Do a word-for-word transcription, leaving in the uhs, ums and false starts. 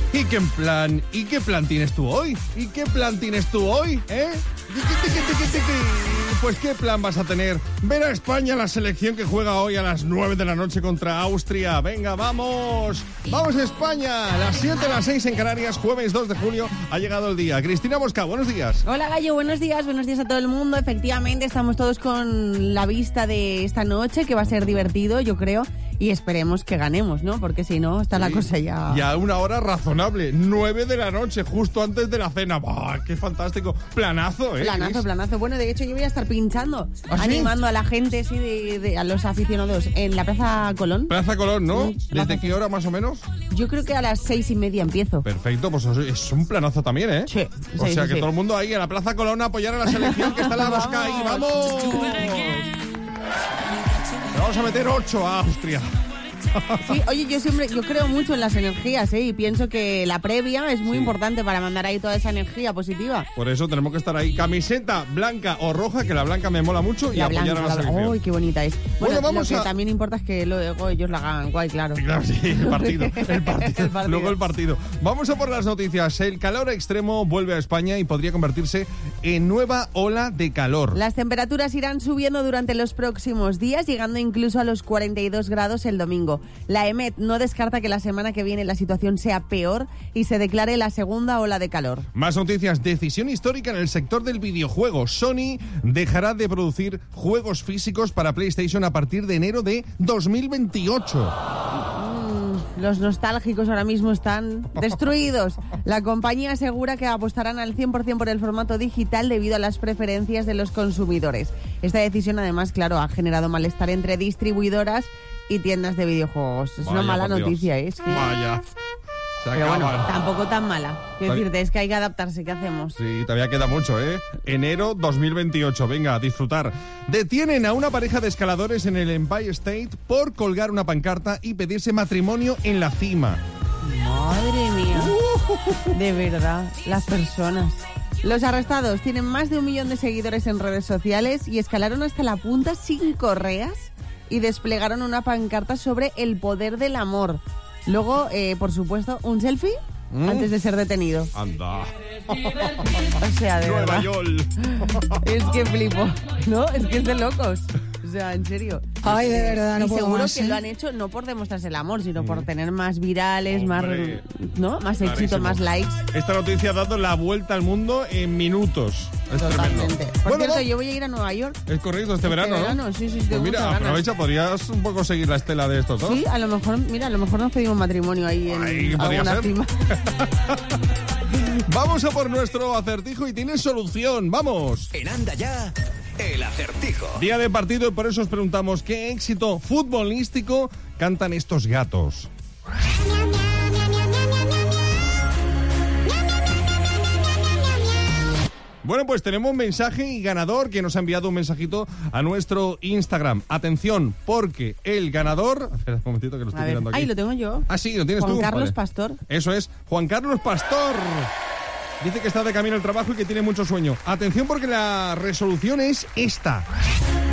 ¿Y qué plan, ¿Y qué plan tienes tú hoy? ¿Y qué plan tienes tú hoy? ¿Eh? Pues ¿qué plan vas a tener? Ver a España, la selección que juega hoy a las nueve de la noche contra Austria. Venga, vamos. Vamos a España. Las siete, las seis en Canarias, jueves dos de julio. Ha llegado el día. Cristina Mosca, buenos días. Hola Gallo, buenos días. Buenos días a todo el mundo. Efectivamente, estamos todos con la vista de esta noche, que va a ser divertido, yo creo. Y esperemos que ganemos, ¿no? Porque si no, está sí, la cosa ya... Ya a una hora razonable. nueve de la noche, justo antes de la cena. ¡Bah, qué fantástico! Planazo, ¿eh? Planazo, planazo. Bueno, de hecho, yo voy a estar pinchando, ¿Ah, animando sí? a la gente, sí, de, de, a los aficionados, en la Plaza Colón. Plaza Colón, ¿no? Sí, ¿Desde Plaza... qué hora más o menos? Yo creo que a las seis y media empiezo. Perfecto, pues es un planazo también, ¿eh? Sí. O sí, sea, sí, que sí. todo el mundo ahí en la Plaza Colón a apoyar a la selección que está en la Mosca ahí. ¡Vamos! Le vamos a meter ocho a Austria. Sí, oye, yo siempre, yo creo mucho en las energías, ¿eh? Y pienso que la previa es muy sí. importante para mandar ahí toda esa energía positiva. Por eso tenemos que estar ahí. Camiseta blanca o roja, que la blanca me mola mucho, y la apoyar blanca, a la selección. ¡Uy, qué bonita es! Bueno, Bueno, vamos lo que a... también importa es que luego ellos la hagan guay, claro. Claro, sí, el partido, el partido, el partido. Luego el partido. Vamos a por las noticias. El calor extremo vuelve a España y podría convertirse en nueva ola de calor. Las temperaturas irán subiendo durante los próximos días, llegando incluso a los cuarenta y dos grados el domingo. La E M E T no descarta que la semana que viene la situación sea peor y se declare la segunda ola de calor. Más noticias. Decisión histórica en el sector del videojuego. Sony dejará de producir juegos físicos para PlayStation a partir de enero de dos mil veintiocho. Mm, los nostálgicos ahora mismo están destruidos. La compañía asegura que apostarán al cien por ciento por el formato digital debido a las preferencias de los consumidores. Esta decisión, además, claro, ha generado malestar entre distribuidoras y tiendas de videojuegos. Es Vaya, una mala por noticia, ¿eh? Es que... Vaya. Se Pero acaban. bueno, tampoco tan mala. Quiero Está decirte, es que hay que adaptarse. ¿Qué hacemos? Sí, todavía queda mucho, ¿eh? Enero dos mil veintiocho. Venga, a disfrutar. Detienen a una pareja de escaladores en el Empire State por colgar una pancarta y pedirse matrimonio en la cima. Madre mía. De verdad, las personas. Los arrestados tienen más de un millón de seguidores en redes sociales y escalaron hasta la punta sin correas y desplegaron una pancarta sobre el poder del amor. Luego, eh, por supuesto, un selfie ¿Mm? antes de ser detenido. Anda. O sea, de Nueva verdad. York. Es que flipo. No, es que es de locos. O sea, en serio. Ay, de verdad, no y puedo seguro más, que ¿eh? lo han hecho no por demostrarse el amor, sino por tener más virales, Hombre, más, ¿no? Más éxito, clarísimo. más likes. Esta noticia ha dado la vuelta al mundo en minutos. Es Totalmente. tremendo. Por Bueno, cierto, no, yo voy a ir a Nueva York. es correcto, este, Este verano, ¿no? verano, sí, sí, sí, Pues tengo mira, muchas ganas. aprovecha, podrías un poco seguir la estela de estos dos. Sí, a lo mejor, mira, a lo mejor nos pedimos matrimonio ahí en Ay, podría alguna ser. cima. Vamos a por nuestro acertijo y tiene solución. ¡Vamos! En Anda Ya, el acertijo. Día de partido y por eso os preguntamos ¿qué éxito futbolístico cantan estos gatos? Bueno, pues tenemos un mensaje y ganador que nos ha enviado un mensajito a nuestro Instagram. Atención, porque el ganador... Espera un momentito que lo estoy A ver, mirando aquí. ahí lo tengo yo. Ah, sí, lo tienes Juan tú. Carlos Vale. Pastor. Eso es, Juan Carlos Pastor. Dice que está de camino al trabajo y que tiene mucho sueño. Atención porque la resolución es esta.